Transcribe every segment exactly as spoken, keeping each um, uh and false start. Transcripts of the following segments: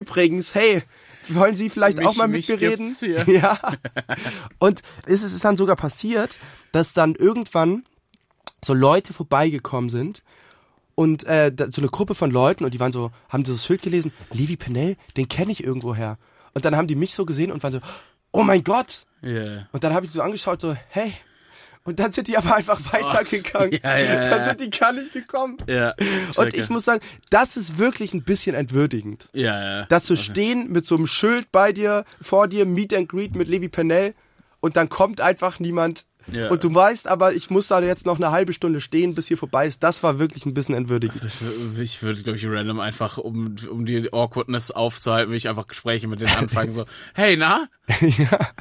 übrigens, hey, wollen Sie vielleicht mich, auch mal mit mir reden? Ja. Und es ist dann sogar passiert, dass dann irgendwann so Leute vorbeigekommen sind und äh, so eine Gruppe von Leuten und die waren so, haben so das Schild gelesen, Levi Pennell, den kenne ich irgendwoher. Und dann haben die mich so gesehen und waren so, oh mein Gott. Yeah. Und dann habe ich so angeschaut, so, hey. Und dann sind die aber einfach weitergegangen. Ja, ja, ja. Dann sind die gar nicht gekommen. Ja, und ich muss sagen, das ist wirklich ein bisschen entwürdigend. Ja, ja. Da zu okay. stehen mit so einem Schild bei dir, vor dir, Meet and Greet mit Levi Pennell und dann kommt einfach niemand. Ja. Und du weißt aber, ich muss da jetzt noch eine halbe Stunde stehen, bis hier vorbei ist. Das war wirklich ein bisschen entwürdigend. Ich würde, glaube ich, random einfach, um, um die Awkwardness aufzuhalten, will ich einfach Gespräche mit denen anfangen. So, hey, na? Ja.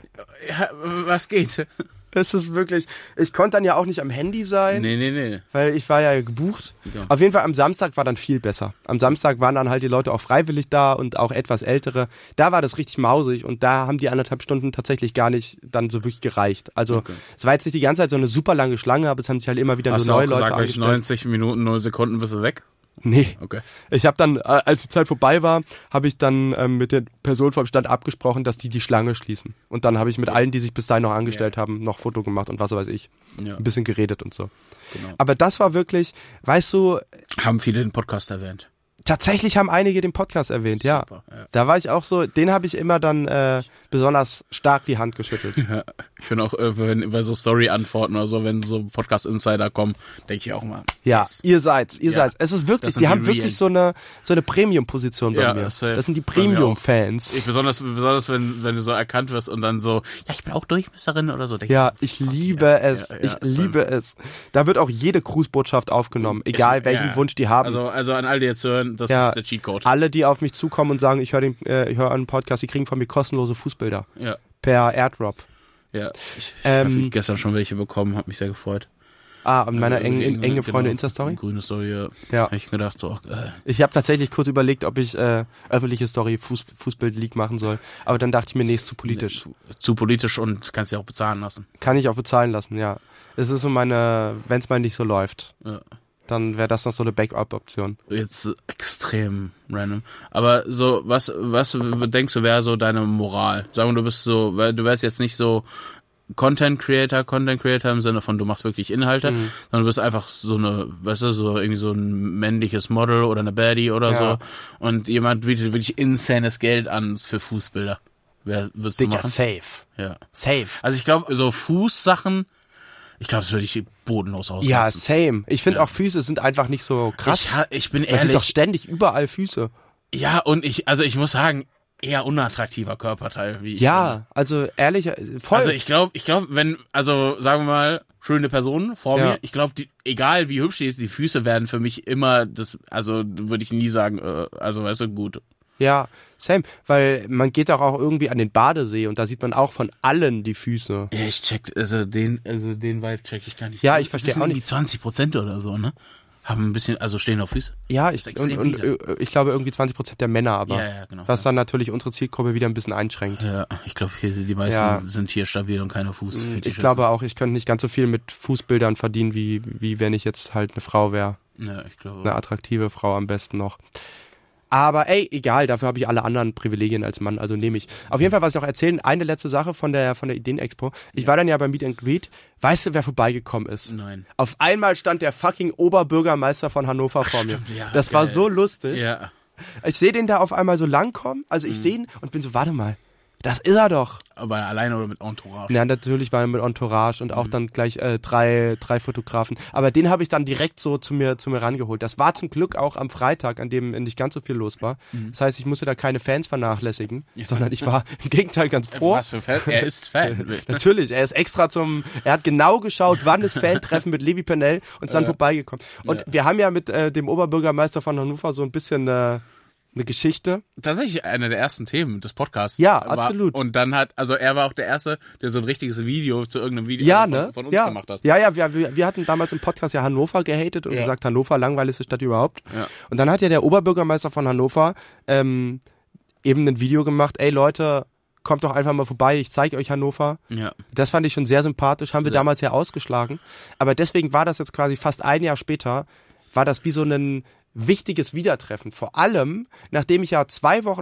Ja, was geht? Das ist wirklich, ich konnte dann ja auch nicht am Handy sein. Nee, nee, nee. Weil ich war ja gebucht. Ja. Auf jeden Fall am Samstag war dann viel besser. Am Samstag waren dann halt die Leute auch freiwillig da und auch etwas ältere. Da war das richtig mausig und da haben die anderthalb Stunden tatsächlich gar nicht dann so wirklich gereicht. Also okay. Es war jetzt nicht die ganze Zeit so eine super lange Schlange, aber es haben sich halt immer wieder Hast nur neue Leute gesagt, angestellt. neunzig Minuten, null Sekunden bist du weg? Nee. Okay. Ich habe dann, als die Zeit vorbei war, habe ich dann ähm, mit der Person vom Stand abgesprochen, dass die die Schlange schließen. Und dann habe ich mit allen, die sich bis dahin noch angestellt ja. haben, noch Foto gemacht und was weiß ich. Ja. Ein bisschen geredet und so. Genau. Aber das war wirklich, weißt du... Haben viele den Podcast erwähnt. Tatsächlich haben einige den Podcast erwähnt, ja. Super, ja. Da war ich auch so, den habe ich immer dann äh, besonders stark die Hand geschüttelt. Ja, ich finde auch, äh, wenn bei so Story-Antworten oder so, wenn so Podcast-Insider kommen, denke ich auch mal. Ja, yes. ihr seid's, ihr ja. seid's. Es ist wirklich, die, die haben die wirklich so eine so eine Premium-Position bei ja, mir. Das, das sind die Premium-Fans. Ich besonders, besonders wenn, wenn du so erkannt wirst und dann so, ja, ich bin auch Durchmesserin oder so. Ja, ich liebe ja. es, ja, ja, ich liebe es. Da wird auch jede Grußbotschaft aufgenommen, egal ich, welchen ja. Wunsch die haben. Also, also an all die jetzt hören, das ja. ist der Cheatcode. Alle, die auf mich zukommen und sagen, ich höre den, äh, ich höre einen Podcast, die kriegen von mir kostenlose Fußbilder. Ja. Per Airdrop. Ja, ich, ich ähm, habe gestern schon welche bekommen, hat mich sehr gefreut. Ah, und meiner äh, eng, eng, enge Freunde genau, Insta-Story? Grüne Story, ja. ja. Habe ich gedacht, so, äh. Ich habe tatsächlich kurz überlegt, ob ich äh, öffentliche Story Fuß, Fußbild-Leak machen soll. Aber dann dachte ich mir, nee, ist zu politisch. Nee, zu politisch und kannst ja auch bezahlen lassen. Kann ich auch bezahlen lassen, ja. Es ist so meine, wenn es mal nicht so läuft. Ja. Dann wäre das noch so eine Backup-Option. Jetzt extrem random. Aber so, was, was denkst du, wäre so deine Moral? Sagen wir, du bist so, weil du wärst jetzt nicht so Content Creator, Content Creator im Sinne von, du machst wirklich Inhalte, mhm. sondern du bist einfach so eine, weißt du, so irgendwie so ein männliches Model oder eine Baddie oder ja. so. Und jemand bietet wirklich insanes Geld an für Fußbilder. Wer würdest du machen? Safe. Ja. Safe. Also ich glaube, so Fußsachen, ich glaube, das würde ich bodenlos ausnutzen. Ja, same. Ich finde ja. auch Füße sind einfach nicht so krass. Ich, ich bin ehrlich. Es sind doch ständig überall Füße. Ja, und ich, also ich muss sagen, eher unattraktiver Körperteil, wie ich Ja, finde. also ehrlich, voll. Also ich glaube, ich glaube, wenn, also sagen wir mal, schöne Person vor ja. mir, ich glaube, egal wie hübsch die ist, die Füße werden für mich immer, das, also würde ich nie sagen, äh, also weißt du, gut. Ja, same, weil man geht doch auch irgendwie an den Badesee und da sieht man auch von allen die Füße. Ja, ich check, also den, also den Vibe check ich gar nicht. Ja, ich verstehe auch nicht. Die zwanzig Prozent oder so, ne? Haben ein bisschen, also stehen auf Füße. Ja, ich, und, und ich glaube irgendwie zwanzig Prozent der Männer aber. Ja, ja, genau. Was dann natürlich unsere Zielgruppe wieder ein bisschen einschränkt. Ja, ich glaube, hier die meisten ja. sind hier stabil und keine Fußfetischisten. Ich glaube auch, ich könnte nicht ganz so viel mit Fußbildern verdienen, wie, wie wenn ich jetzt halt eine Frau wäre. Ja, ich glaube. Eine attraktive Frau am besten noch. Aber ey, egal, dafür habe ich alle anderen Privilegien als Mann, also nehme ich. Auf jeden Fall, was ich noch erzählen, eine letzte Sache von der von der Ideenexpo. Ich ja. war dann ja beim Meet and Greet. Weißt du, wer vorbeigekommen ist? Nein. Auf einmal stand der fucking Oberbürgermeister von Hannover Ach, vor mir. Stimmt, ja, das geil. war so lustig. Ja. Ich sehe den da auf einmal so langkommen, also ich mhm. sehe ihn und bin so, warte mal, das ist er doch. Aber alleine oder mit Entourage? Ja, natürlich war er mit Entourage und auch mhm. dann gleich äh, drei drei Fotografen. Aber den habe ich dann direkt so zu mir zu mir rangeholt. Das war zum Glück auch am Freitag, an dem nicht ganz so viel los war. Mhm. Das heißt, ich musste da keine Fans vernachlässigen, ja. sondern ich war im Gegenteil ganz froh. Was für Fan? Er ist Fan. Natürlich, er ist extra zum, er hat genau geschaut, wann das Fan-Treffen mit Levi Pennell und ist dann äh, vorbeigekommen. Und ja. wir haben ja mit äh, dem Oberbürgermeister von Hannover so ein bisschen äh, eine Geschichte. Tatsächlich eine der ersten Themen des Podcasts. Ja, war, absolut. Und dann hat, also er war auch der Erste, der so ein richtiges Video zu irgendeinem Video ja, von, ne? von uns ja. gemacht hat. Ja, ja, wir, wir hatten damals im Podcast ja Hannover gehatet und ja. gesagt, Hannover, langweiligste Stadt überhaupt. Ja. Und dann hat ja der Oberbürgermeister von Hannover ähm, eben ein Video gemacht, ey Leute, kommt doch einfach mal vorbei, ich zeige euch Hannover. Ja. Das fand ich schon sehr sympathisch, haben wir ja. damals ja ausgeschlagen. Aber deswegen war das jetzt quasi fast ein Jahr später, war das wie so ein wichtiges Wiedertreffen. Vor allem, nachdem ich ja zwei Wochen